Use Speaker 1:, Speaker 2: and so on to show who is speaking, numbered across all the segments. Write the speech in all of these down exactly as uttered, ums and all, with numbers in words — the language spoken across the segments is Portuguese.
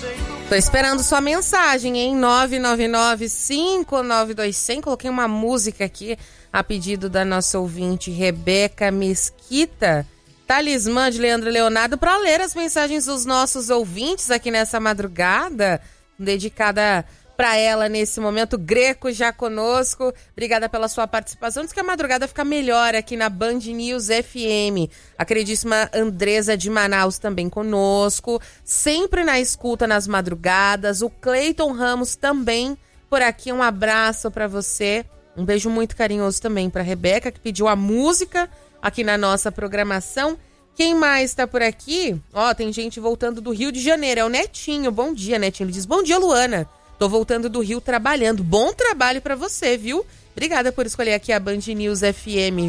Speaker 1: Tô esperando sua mensagem, hein? nove nove nove, cinco nove dois zero zero. Coloquei uma música aqui a pedido da nossa ouvinte Rebeca Mesquita, Talismã de Leandro Leonardo, para ler as mensagens dos nossos ouvintes aqui nessa madrugada, dedicada para ela nesse momento. Greco já conosco, obrigada pela sua participação. Diz que a madrugada fica melhor aqui na Band News F M. A queridíssima Andresa de Manaus também conosco, sempre na escuta nas madrugadas. O Cleiton Ramos também por aqui, um abraço para você. Um beijo muito carinhoso também para Rebeca, que pediu a música aqui na nossa programação. Quem mais tá por aqui? Ó, tem gente voltando do Rio de Janeiro, é o Netinho. Bom dia, Netinho. Ele diz, bom dia, Luana. Tô voltando do Rio trabalhando. Bom trabalho pra você, viu? Obrigada por escolher aqui a Band News F M.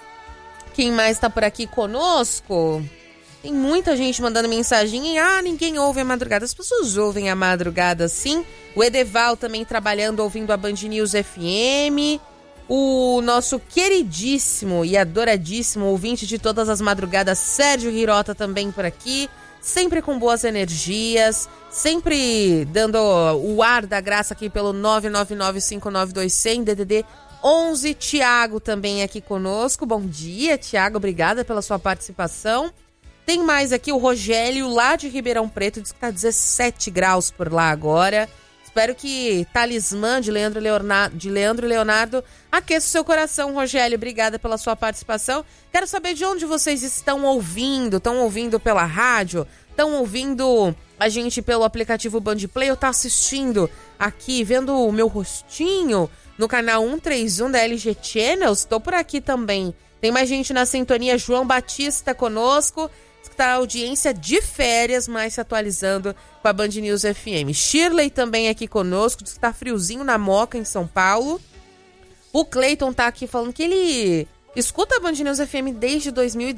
Speaker 1: Quem mais tá por aqui conosco? Tem muita gente mandando mensagem. Ah, ninguém ouve a madrugada. As pessoas ouvem a madrugada, sim. O Edeval também trabalhando, ouvindo a Band News F M. O nosso queridíssimo e adoradíssimo ouvinte de todas as madrugadas, Sérgio Hirota, também por aqui. Sempre com boas energias, sempre dando o ar da graça aqui pelo nove nove nove, cinco nove dois zero zero, D D D onze. Tiago também aqui conosco. Bom dia, Tiago, obrigada pela sua participação. Tem mais aqui o Rogério, lá de Ribeirão Preto, diz que tá dezessete graus por lá agora. Espero que Talismã de Leandro Leonardo, de Leandro Leonardo aqueça o seu coração, Rogério. Obrigada pela sua participação. Quero saber de onde vocês estão ouvindo. Estão ouvindo pela rádio? Estão ouvindo a gente pelo aplicativo Bandplay? Ou tá assistindo aqui, vendo o meu rostinho no canal cento e trinta e um da L G Channels? Estou por aqui também. Tem mais gente na sintonia. João Batista conosco. Está a audiência de férias, mas se atualizando com a Band News F M. Shirley também aqui conosco, diz que está friozinho na Moca, em São Paulo. O Cleiton tá aqui falando que ele escuta a Band News F M desde dois mil e